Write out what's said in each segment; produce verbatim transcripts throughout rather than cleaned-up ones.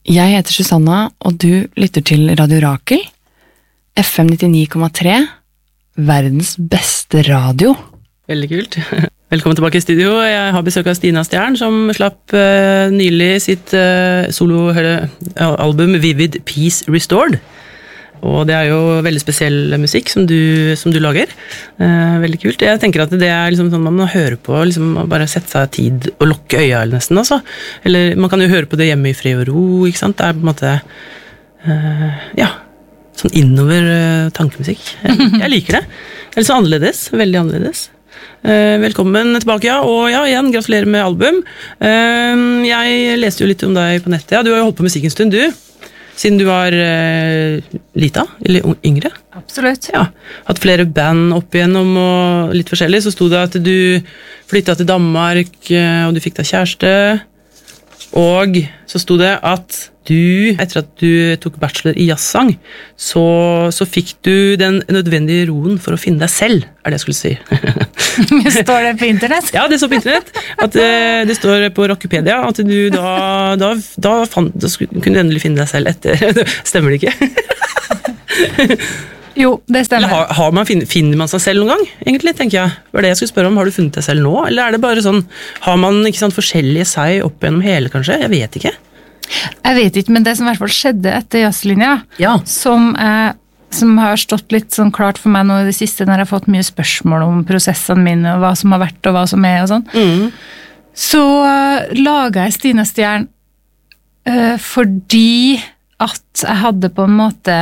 Jeg heter Susanna, og du lytter til Radio Rakel, F M nittini komma tre, verdens beste radio. Veldig kult. Velkommen tilbake i studio. Jeg har besøk av Stina Stjern, som slapp uh, nylig sitt uh, soloalbum Vivid Peace Restored. Og det er jo veldig spesiell musikk som du, som du lager. Uh, veldig kult. Jeg tenker at det er liksom sånn man må høre på, liksom bare sette seg tid og lukke øya nesten, altså. Eller man kan jo høre på det hjemme i fred og ro, ikke sant? Det er på en måte, uh, ja, sånn innover uh, tankemusikk. Jeg, jeg liker det. Det er litt så annerledes, veldig annerledes. Uh, velkommen tilbake, ja, og ja, igjen, gratulerer med album. Uh, jeg leste jo litt om deg på nettet, ja, du har jo holdt på musikk en stund, du. Siden du var uh, lita, eller yngre. Absolutt. Ja, hatt flere band opp igjennom og litt forskjellig, så stod det at du flyttet til Danmark, uh, og du fikk deg kjæreste, og så stod det at du, etter at du tok bachelor i jazzsang, så, så fikk du den nødvendige roen for å finne deg selv, er det jeg skulle si. Står det på internett? Ja, det står på internett. At, uh, det står på Rockepedia at du da, da, da, fant, da kunne du endelig finne deg selv etter. Stemmer det ikke? Jo, det stemmer. Har, har man, finner man seg selv noen gang, egentlig, tenker jeg? Var det jeg skulle spørre om, har du funnet deg selv nå? Eller er det bare sånn, har man ikke sant, forskjellige seg opp gjennom hele, kanskje? Jeg vet ikke. Jeg vet ikke, men det som i hvert fall skjedde etter jazzlinja, ja. som, eh, som har stått litt sånn klart for meg nå i det siste, når jeg har fått mye spørsmål om prosessene mine, og hva som har vært, og hva som er, og sånn, mm. så uh, laget jeg Stina Stjern uh, fordi at jeg hadde på en måte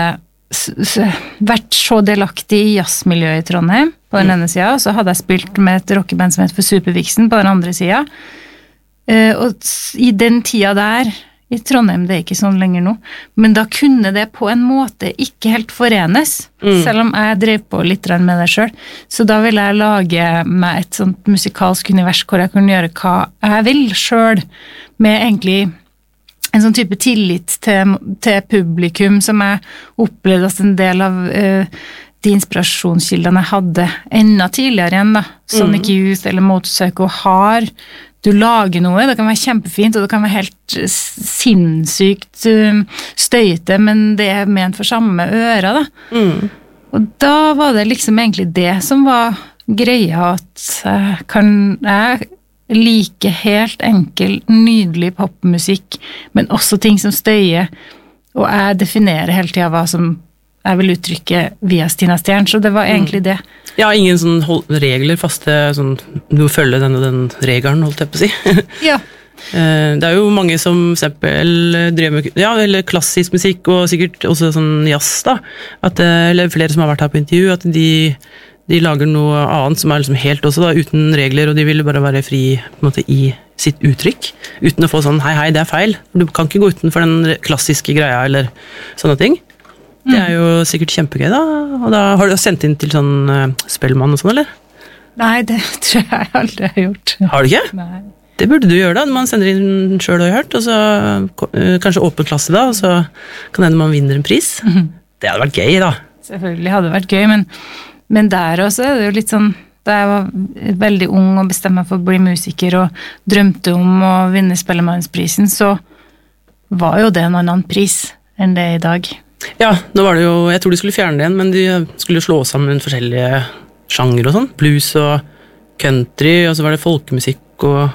vært så delaktig i jazzmiljøet i Trondheim på den ene siden, og så hadde jeg spilt med et rockeband som heter for Supervixen på den andre siden. Uh, og i den tida der, i Trondheim, det er ikke sånn lenger nå, men da kunne det på en måte ikke helt forenes, mm. selv om jeg drev på litt med det selv. Så da ville jeg lage meg et sånt musikalsk univers hvor jeg kunne gjøre hva jeg vil selv, med egentlig en sånn type tillit til, til publikum som jeg opplevde som en del av uh, de inspirasjonskildene jeg hadde enda tidligere igjen da, Sonic mm. Youth eller Motorpsycho har, du lager noe, det kan være kjempefint og det kan være helt sinnssykt um, støyte, men det er ment for samme øra da. Mm. Og da var det liksom egentlig det som var greia, at jeg kan jeg like helt enkel, nydelig popmusikk, men også ting som støyer, og jeg definerer hele tiden hva som jeg vil uttrykke via Stina Stjern, så det var egentlig det. Ja, ingen sånn hold, regler, faste, sånn, du må følge den og den regelen, holdt jeg på å si. Ja. Det er jo mange som for eksempel driver med, ja, eller klassisk musikk, og sikkert også sånn jazz da, at, eller flere som har vært her på intervju, at de de lager noe annet som er liksom helt også da, uten regler, og de vil bare være fri på en måte, i sitt uttrykk, uten å få sånn, hei, hei, det er feil. Du kan ikke gå utenfor den klassiske greia, eller sånne ting. Mm. Det er jo sikkert kjempegøy da, og da har du sendt inn til sånn uh, Spellemann og sånn, eller? Nei, det tror jeg aldri har gjort. Har du ikke? Nei. Det burde du gjøre da, man sender inn selv og har hørt, og så uh, kanskje åpen klasse da, og så kan hende man vinner en pris. Mm. Det hadde vært gøy da. Selvfølgelig hadde det vært gøy, men Men der også er det jo litt sånn, da jeg var veldig ung og bestemte meg for å bli musiker og drømte om å vinne Spellemannsprisen, så var jo det en annen pris enn det i dag. Ja, nå var det jo, jeg tror de skulle fjerne det igjen, men de skulle slå sammen forskjellige sjanger og sånn, blues og country, og så var det folkemusikk og,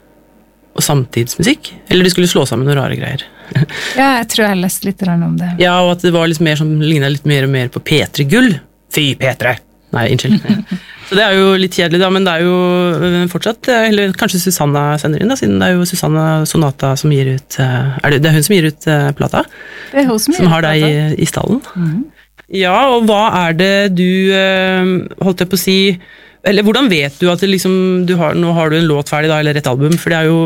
og samtidsmusikk, eller de skulle slå sammen noen rare greier. Ja, jeg tror jeg leste litt om det. Ja, og at det var litt mer som lignet litt mer og mer på P tre Gull. Fy P tre! Nei, unnskyld. Så det er jo litt kjedelig da, men det er jo fortsatt, eller kanskje Susanna sender inn da, siden det er jo Susanna Sonata som gir ut, er det, det er hun som gir ut uh, plata? Det er hun som gir ut plata. Som har deg i, i stallen. Mm-hmm. Ja, og hva er det du, uh, holdt jeg på å si, eller hvordan vet du at det liksom, du har, nå har du en låt ferdig da, eller et album, for det er jo,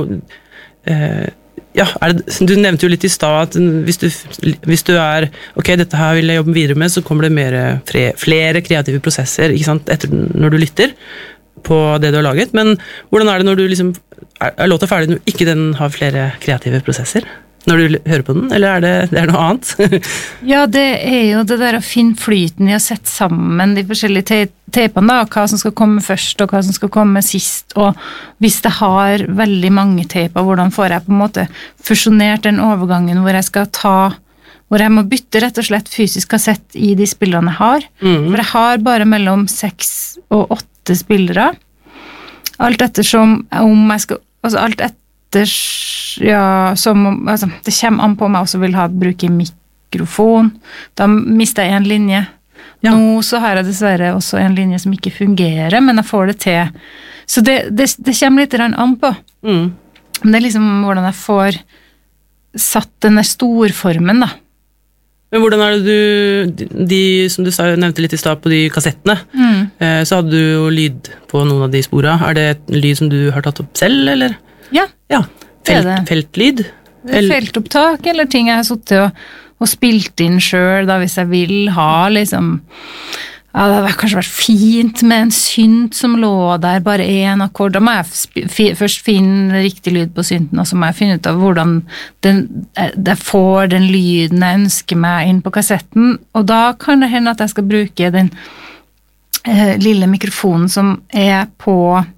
uh, ja, er det, du nevnte jo litt i stad at hvis du, hvis du er, ok, dette her vil jeg jobbe videre med, så kommer det mer, flere kreative prosesser, ikke sant, etter når du lytter på det du har laget, men hvordan er det når du liksom, er, er låta ferdig når ikke den har flere kreative prosesser? når du hører på den, eller er det, det er noe annet? Ja, det er jo det der å finne flyten i å sette sammen de forskjellige te- tepene, da, hva som skal komme først og hva som skal komme sist, og hvis det har veldig mange teper, hvordan får jeg på en måte fusjonert den overgangen hvor jeg skal ta, hvor jeg må bytte rett og slett fysisk kassett i de spillene jeg har, mm. for jeg har bare mellom seks og åtte spillere, alt ettersom om jeg skal, altså alt etter ja, som, altså, det kommer an på om jeg også vil ha bruke mikrofon, da mister jeg en linje. Ja. Nå så har jeg dessverre også en linje som ikke fungerer, men jeg får det til. Så det, det, det kommer litt an på. Mm. Det er liksom hvordan jeg får satt den der storformen, da. Men hvordan er det du, de, som du sa, nevnte litt i stad på de kassettene, mm. så hadde du jo lyd på noen av de sporene. Er det et lyd som du har tatt opp selv, eller? Ja, ja. Felt, det er det. Feltlyd? Feltopptak, eller ting jeg har suttet og, og spilt inn selv, da hvis jeg vil ha, liksom, ja, det har kanskje vært fint med en synt som lå der, bare en akkord, da må jeg sp- fi, først finne riktig lyd på synten, og så må jeg finne ut av hvordan den, jeg får den lyden jeg ønsker meg inn på kassetten, og da kan det hende at jeg skal bruke den eh, lille mikrofonen som er på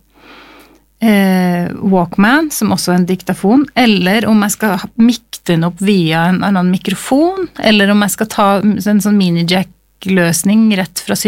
Eh, Walkman, som også er en diktafon, eller om jeg skal mikte den opp via en annen mikrofon, eller om jeg skal ta en sånn mini-jack-løsning rett fra